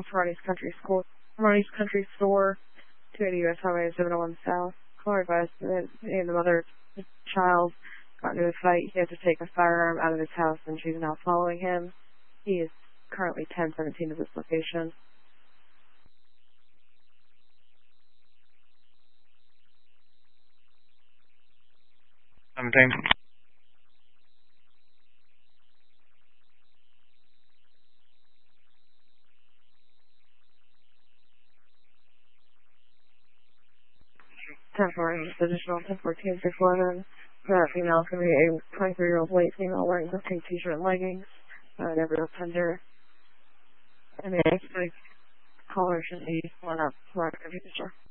Ronnie's Country Store, 280 U.S. Highway 701 South. Caller advised that he and the mother, the child, got into a fight. He had to take a firearm out of his house, and she's now following him. He is currently 1017 at this location. I'm saying. 10-4, additional 10-14, 611. That female is going to be a 23-year-old white female wearing a pink t-shirt and leggings. Never offender. And the caller should be one up to our computer store.